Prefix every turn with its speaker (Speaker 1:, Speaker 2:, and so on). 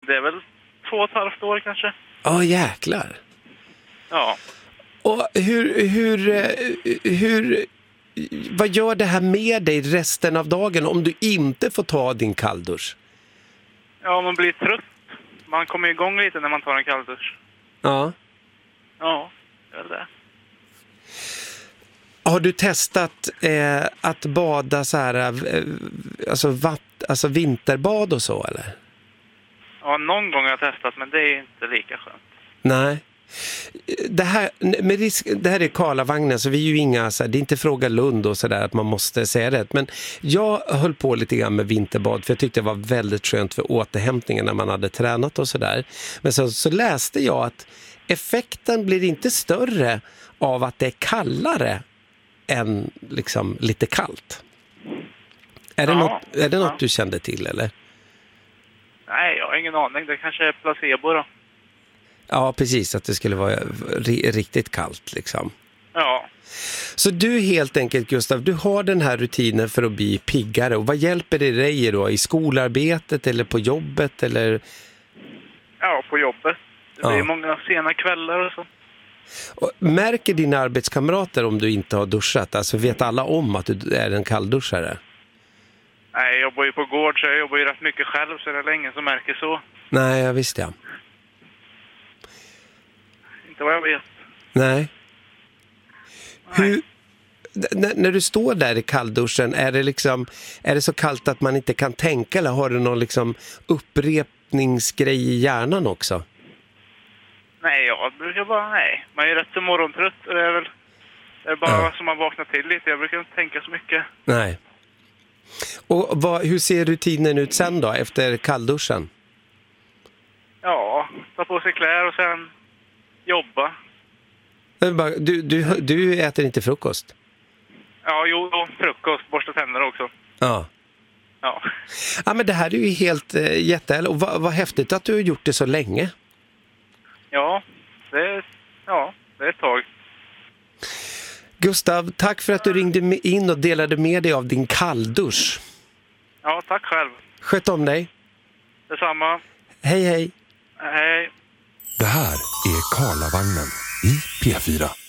Speaker 1: Det är väl 2,5 år kanske.
Speaker 2: Jäklar.
Speaker 1: Ja.
Speaker 2: Och vad gör det här med dig resten av dagen om du inte får ta din kalldusch?
Speaker 1: Ja, man blir trött. Man kommer igång lite när man tar en kalldusch.
Speaker 2: Ja.
Speaker 1: Ja, det är det.
Speaker 2: Har du testat att bada så här, alltså vinterbad och så, eller?
Speaker 1: Ja, någon gång har jag testat, men det är inte lika skönt.
Speaker 2: Nej. Det här är Karlavagnen, så vi är ju inga så här, det är inte Fråga Lund och sådär att man måste säga rätt, men jag höll på lite grann med vinterbad för jag tyckte det var väldigt skönt för återhämtningen när man hade tränat och sådär. Men så läste jag att effekten blir inte större av att det är kallare än liksom lite kallt. Är det något du kände till, eller?
Speaker 1: Nej, jag har ingen aning. Det kanske är placebo då.
Speaker 2: Ja, precis. Att det skulle vara riktigt kallt liksom.
Speaker 1: Ja.
Speaker 2: Så du helt enkelt, Gustav, du har den här rutinen för att bli piggare. Och vad hjälper det dig då? I skolarbetet eller på jobbet? Eller?
Speaker 1: Ja, på jobbet. Det blir många sena kvällar och så.
Speaker 2: Och märker dina arbetskamrater om du inte har duschat? Alltså vet alla om att du är en kallduschare?
Speaker 1: Nej, jag jobbar ju på gård så jag jobbar ju rätt mycket själv så det är länge som märker så.
Speaker 2: Nej, jag visste jag.
Speaker 1: Inte vad jag vet.
Speaker 2: Nej. När du står där i kallduschen, är det så kallt att man inte kan tänka, eller har du någon liksom upprepningsgrej i hjärnan också?
Speaker 1: Nej, jag brukar bara, man är rätt så morgontrött och det är bara som man vaknar till lite. Jag brukar inte tänka så mycket.
Speaker 2: Nej. Och hur ser rutinen ut sen då, efter kallduschen?
Speaker 1: Ja, ta på sig kläder och sen jobba.
Speaker 2: Du äter inte frukost?
Speaker 1: Ja, frukost, borsta tänder också.
Speaker 2: Ja.
Speaker 1: Ja.
Speaker 2: Ja, men det här är ju helt jättehärligt. Och vad häftigt att du har gjort det så länge.
Speaker 1: Ja, det är ett tag.
Speaker 2: Gustav, tack för att du ringde in och delade med dig av din kalldusch.
Speaker 1: Ja, tack själv.
Speaker 2: Sköt om dig.
Speaker 1: Detsamma.
Speaker 2: Hej, hej.
Speaker 1: Hej.
Speaker 3: Det här är Karlavagnen i P4.